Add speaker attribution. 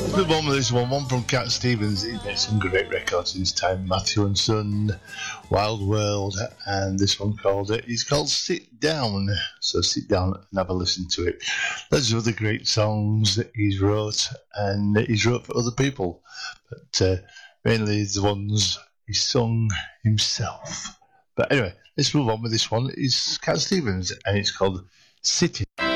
Speaker 1: The one with this one from Cat Stevens. He made some great records in his time. Matthew and Son, Wild World, and this one it's called Sit Down. So sit down and have a listen to it. Those are the great songs that he's wrote, and he's wrote for other people, but mainly the ones he sung himself. But anyway, let's move on with this one. It's Cat Stevens, and it's called Sitting.